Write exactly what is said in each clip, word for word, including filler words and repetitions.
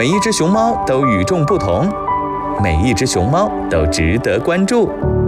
每一只熊猫都与众不同，每一只熊猫都值得关注。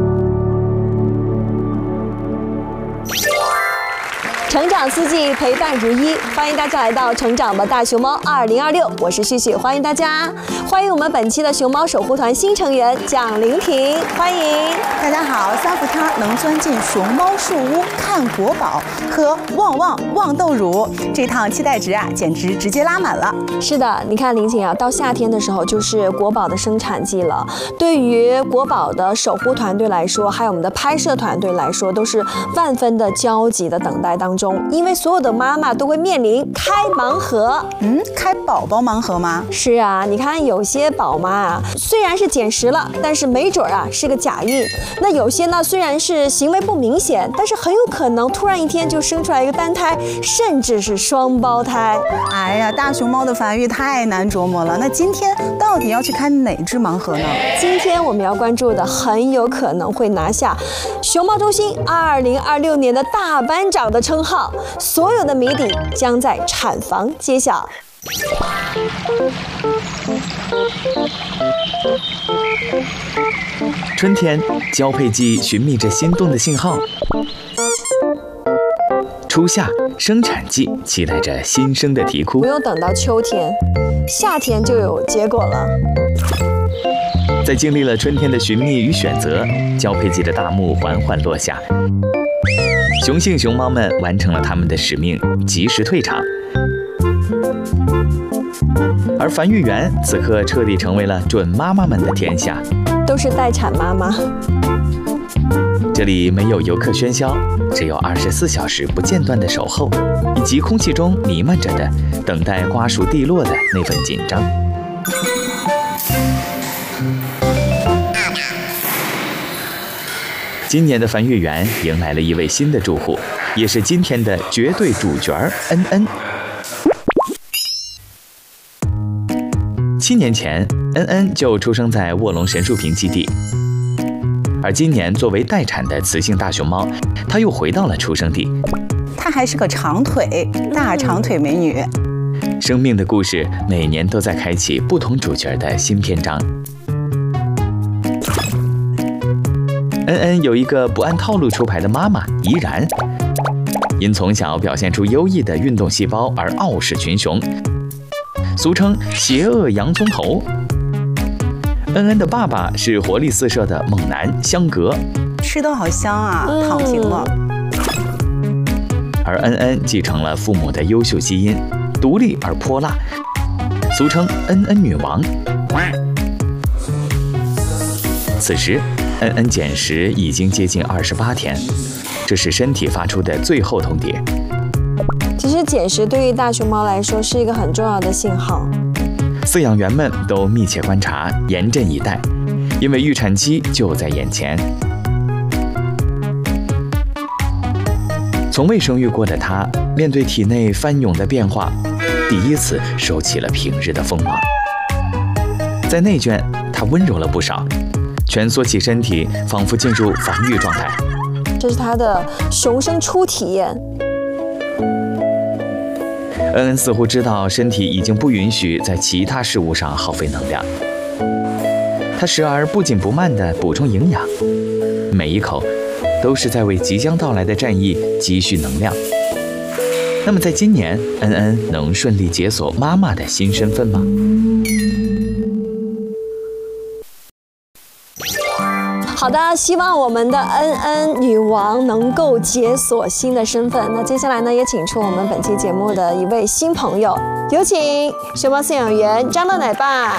成长四季，陪伴如一，欢迎大家来到《成长吧大熊猫二零二六》，我是旭旭，欢迎大家，欢迎我们本期的熊猫守护团新成员蒋玲婷，欢迎大家好。三伏天能钻进熊猫树屋看国宝，喝旺旺旺豆乳，这趟期待值啊，简直直接拉满了。 是的，你看玲婷啊，到夏天的时候就是国宝的生产季了。对于国宝的守护团队来说，还有我们的拍摄团队来说，都是万分的焦急的等待当中。因为所有的妈妈都会面临开盲盒。 嗯，开宝宝盲盒吗？ 是啊，你看有些宝妈啊，虽然是捡食了，但是没准啊是个假孕。那有些呢，虽然是行为不明显，但是很有可能突然一天就生出来一个单胎，甚至是双胞胎。 哎呀，大熊猫的繁育太难琢磨了。那今天到底要去开哪只盲盒呢？ 今天我们要关注的很有可能会拿下熊猫中心二零二六年的大班长的称号。所有的谜底将在产房揭晓。 春天，交配季寻觅着心动的信号；初夏，生产季期待着新生的啼哭。 不用等到秋天，夏天就有结果了。 在经历了春天的寻觅与选择，交配季的大幕缓缓落下。雄性熊猫们完成了他们的使命，及时退场。而繁育员此刻彻底成为了准妈妈们的天下， 都是待产妈妈。 这里没有游客喧嚣，只有二十四小时不间断的守候，以及空气中弥漫着的等待瓜熟蒂落的那份紧张。今年的繁育员迎来了一位新的住户，也是今天的绝对主角恩恩。七年前，恩恩就出生在卧龙神树坪基地，而今年作为待产的雌性大熊猫，她又回到了出生地。 她还是个长腿大长腿美女。 生命的故事每年都在开启不同主角的新篇章。恩恩有一个不按套路出牌的妈妈怡然，因从小表现出优异的运动细胞而傲视群雄，俗称邪恶洋葱头。恩恩的爸爸是活力四射的猛男香格， 吃得好香啊，躺平了。 而恩恩继承了父母的优秀基因，独立而泼辣，俗称恩恩女王。此时恩恩减食已经接近二十八天，这是身体发出的最后通牒。 其实减食对于大熊猫来说是一个很重要的信号， 饲养员们都密切观察，严阵以待，因为预产期就在眼前。从未生育过的她，面对体内翻涌的变化，第一次收起了平日的锋芒。在内圈，她温柔了不少，蜷缩起身体，仿佛进入防御状态。 这是她的熊生初体验。 恩恩似乎知道身体已经不允许在其他事物上耗费能量，她时而不紧不慢地补充营养，每一口都是在为即将到来的战役积蓄能量。那么在今年，恩恩能顺利解锁妈妈的新身份吗？ 好的，希望我们的恩恩女王能够解锁新的身份。那接下来呢，也请出我们本期节目的一位新朋友，有请熊猫饲养员张乐奶爸。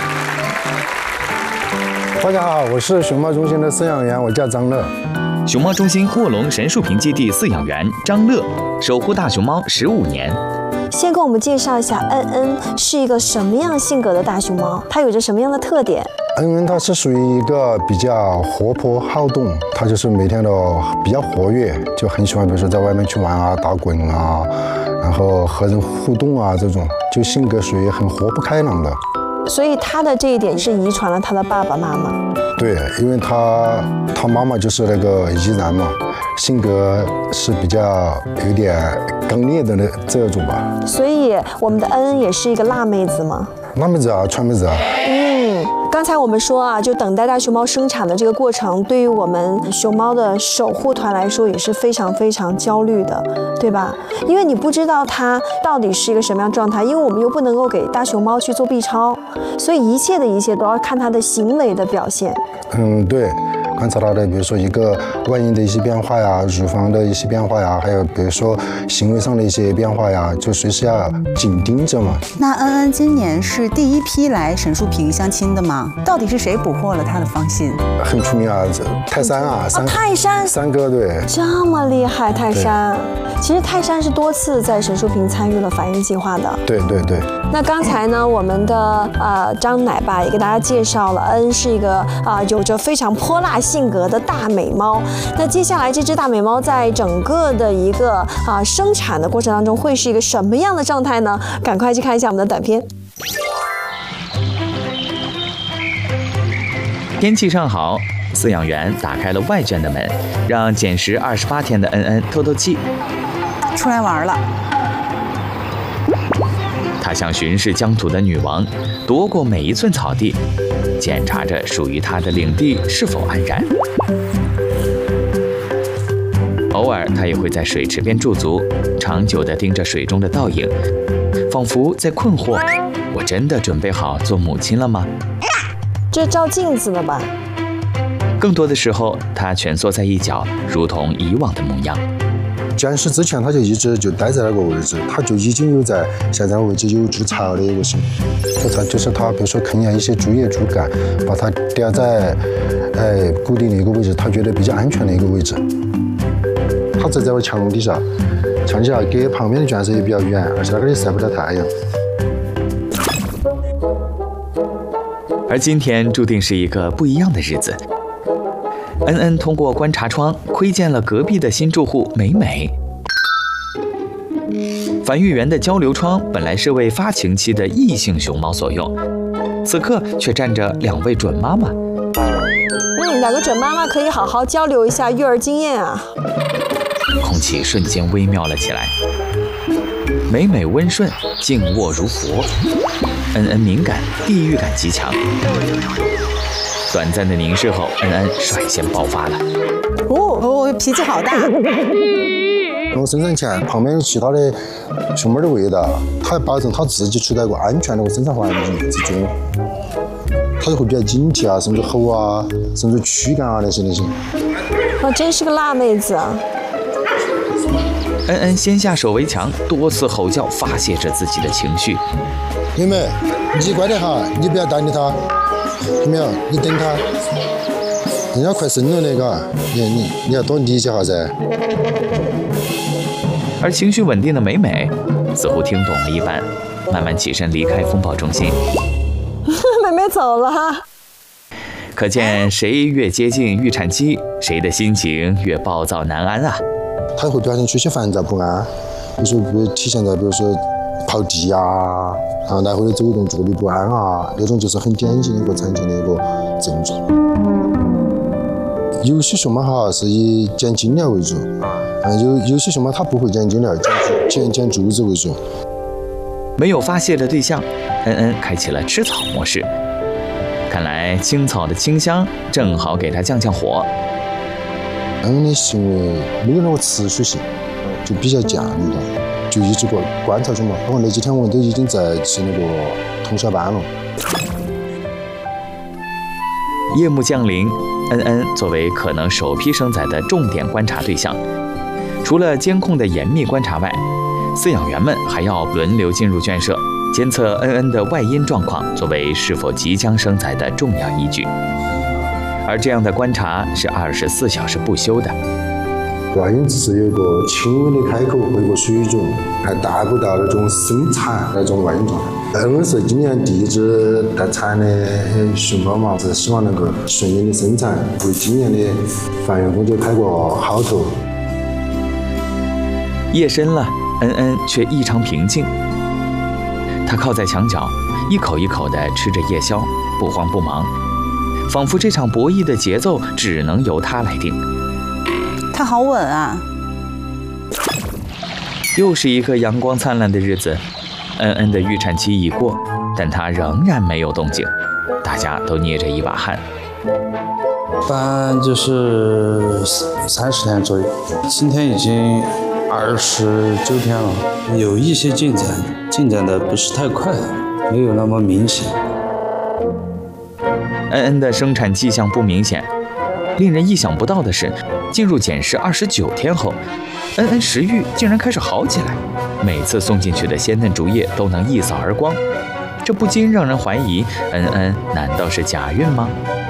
大家好，我是熊猫中心的饲养员，我叫张乐。 熊猫中心卧龙神树坪基地饲养员张乐，守护大熊猫十五年。 先给我们介绍一下恩恩是一个什么样性格的大熊猫，它有着什么样的特点？ 恩恩它是属于一个比较活泼好动，它就是每天都比较活跃，就很喜欢比如说在外面去玩啊、打滚啊，然后和人互动啊，这种就性格属于很活泼开朗的。 所以他的这一点是遗传了他的爸爸妈妈。 对，因为他他妈妈就是那个怡然嘛，性格是比较有点刚烈的那这种吧。 所以我们的恩恩也是一个辣妹子吗？ 那么热啊，全部热。 嗯，刚才我们说啊，就等待大熊猫生产的这个过程，对于我们熊猫的守护团来说也是非常非常焦虑的，对吧？因为你不知道它到底是一个什么样状态，因为我们又不能够给大熊猫去做 B 超，所以一切的一切都要看它的行为的表现。 嗯，对。观察到的，比如说一个外因的一些变化呀，乳房的一些变化呀，还有比如说行为上的一些变化呀，就随时要紧盯着嘛。 那恩恩今年是第一批来沈树平相亲的吗？到底是谁捕获了他的芳心？ 很出名啊，泰山啊，三、 哦、泰山， 三哥对， 这么厉害，泰山。其实泰山是多次在沈树平参与了繁育计划的。 对对对。 那刚才呢，我们的呃张奶爸也给大家介绍了，恩是一个啊、呃、有着非常泼辣性格的大美猫。那接下来这只大美猫在整个的一个啊、呃、生产的过程当中会是一个什么样的状态呢？赶快去看一下我们的短片。 天气尚好，饲养员打开了外圈的门，让减食二十八天的恩恩透透气。 出来玩了。 她像巡视疆土的女王，夺过每一寸草地，检查着属于她的领地是否安然。偶尔，她也会在水池边驻足，长久地盯着水中的倒影，仿佛在困惑：我真的准备好做母亲了吗？ 这照镜子了吧？ 更多的时候，她蜷缩在一角，如同以往的模样。 减食之前，他就一直就待在那个位置，他就已经有在现在位置有筑巢的一个行为。这才就是他，比如说啃下一些竹叶竹竿，把它吊在哎固定的一个位置，他觉得比较安全的一个位置。他只在我墙底下，墙底下跟旁边的圈舍也比较远，而且那个也晒不到太阳。 而今天注定是一个不一样的日子。恩恩通过观察窗窥见了隔壁的新住户美美。繁育员的交流窗本来是为发情期的异性熊猫所用，此刻却站着两位准妈妈。 嗯，两个准妈妈可以好好交流一下育儿经验啊。 空气瞬间微妙了起来，美美温顺，静卧如佛；恩恩敏感，地域感极强。短暂的凝视后，恩恩率先爆发了。 哦哦，脾气好大。 我生产前，旁边有其他的熊猫的味道，它保证它自己处在一个安全的生产环境之中，它就会比较警惕啊，甚至吼啊，甚至驱赶啊那些那些。 哦，真是个辣妹子啊！ 恩恩先下手为强，多次吼叫发泄着自己的情绪。 妹妹，你乖点哈，你不要搭理它。有没有？你等他，人家快生了那个，你你你要多理解下噻。 而情绪稳定的美美似乎听懂了一般，慢慢起身离开风暴中心。 美美走了。 可见谁越接近预产期，谁的心情越暴躁难安啊。 他会表现出一些烦躁不安，比如说比如体现在比如说跑地啊。啊，来回的走动、坐立不安啊，那种就是很典型的一个常见的一个症状。有些熊猫哈是以捡精料为主，啊，有有些熊猫它不会捡精料，捡捡竹子为主。 没有发泄的对象，恩恩开启了吃草模式。看来青草的清香正好给它降降火。 恩恩的行为没有那个持续性，就比较渐离的。就一直过观察熊猫，我那几天我们都已经在吃那个通宵班了。 夜幕降临，恩恩作为可能首批生崽的重点观察对象，除了监控的严密观察外，饲养员们还要轮流进入圈舍，监测恩恩的外阴状况，作为是否即将生崽的重要依据。而这样的观察是二十四小时不休的。 外阴只是有个轻微的开口或一个水肿，还达不到那种生产那种外阴状态。恩恩是今年第一只待产的熊猫嘛，是希望能够顺利的生产，为今年的繁育工作开个好头。 夜深了，恩恩却异常平静。他靠在墙角，一口一口地吃着夜宵，不慌不忙，仿佛这场博弈的节奏只能由他来定。 他好稳啊！ 又是一个阳光灿烂的日子，恩恩的预产期已过， 但它仍然没有动静，大家都捏着一把汗。 一般就是三十天左右，今天已经二十九天了，有一些进展，进展的不是太快，没有那么明显。 恩恩的生产迹象不明显，令人意想不到的是，进入检视二十九天后，恩恩食欲竟然开始好起来，每次送进去的鲜嫩竹叶都能一扫而光，这不禁让人怀疑，恩恩难道是假孕吗？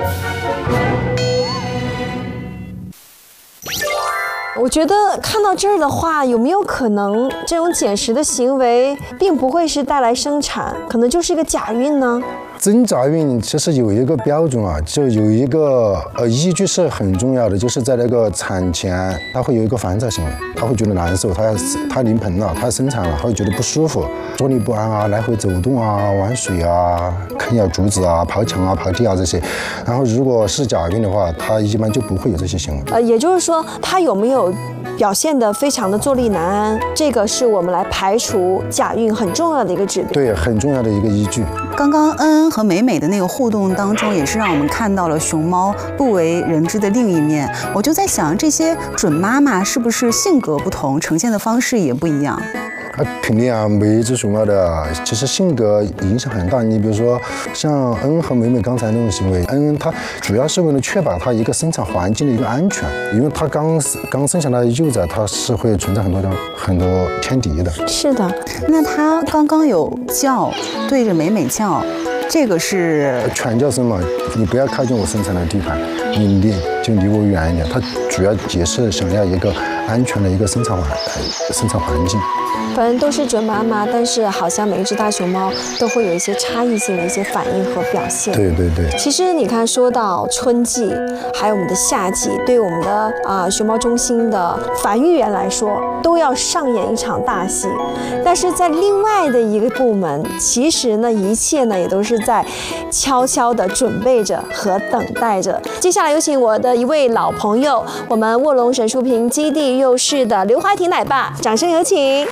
我觉得看到这儿的话，有没有可能这种捡食的行为并不会是带来生产，可能就是一个假孕呢？ 真假孕其实有一个标准啊，就有一个呃依据是很重要的，就是在那个产前，他会有一个反照行为，他会觉得难受，他要他临盆了，他要生产了，他会觉得不舒服，坐立不安啊，来回走动啊，玩水啊，啃咬竹子啊，刨墙啊，刨地啊这些。然后如果是假孕的话，他一般就不会有这些行为。 呃，也就是说，他有没有表现得非常的坐立难安，这个是我们来排除假孕很重要的一个指标。 对，很重要的一个依据。 刚刚恩恩和美美的那个互动当中，也是让我们看到了熊猫不为人知的另一面。我就在想，这些准妈妈是不是性格不同，呈现的方式也不一样？ 啊，肯定啊，每一只熊猫的其实性格影响很大。你比如说，像恩和美美刚才那种行为，恩恩它主要是为了确保它一个生产环境的一个安全，因为它刚刚生下来的幼崽，它是会存在很多的很多天敌的。 是的， 那它刚刚有叫，对着美美叫，这个是犬叫声嘛，你不要靠近我生产的地盘，你离就离我远一点。它主要也是想要一个安全的一个生产环生产环境。 反正都是准妈妈，但是好像每一只大熊猫都会有一些差异性的一些反应和表现。 对对对。 其实你看，说到春季，还有我们的夏季，对我们的啊、呃、熊猫中心的繁育员来说，都要上演一场大戏。但是在另外的一个部门，其实呢，一切呢也都是在悄悄地准备着和等待着。接下来有请我的一位老朋友，我们卧龙神树坪基地幼师的刘怀婷奶爸，掌声有请。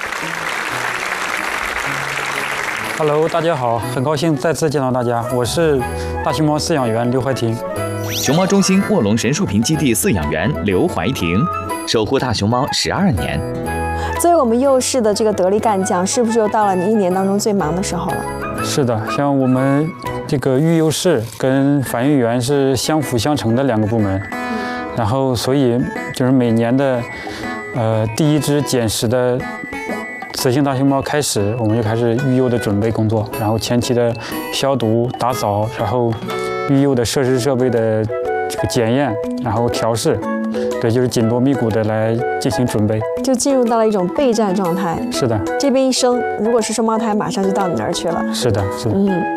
Hello， 大家好，很高兴再次见到大家，我是大熊猫饲养员刘怀婷。 熊猫中心卧龙神树坪基地饲养员刘怀婷，守护大熊猫十二年。 作为我们幼师的这个得力干将，是不是又到了你一年当中最忙的时候了？ 是的，像我们这个育幼室跟繁育员是相辅相成的两个部门，然后所以就是每年的呃第一只捡食的雌性大熊猫开始，我们就开始育幼的准备工作，然后前期的消毒、打扫，然后育幼的设施设备的这个检验，然后调试，对，就是紧锣密鼓的来进行准备， 就进入到了一种备战状态。 是的， 这边一生，如果是双胞胎，马上就到你那儿去了。 是的，是的。 嗯。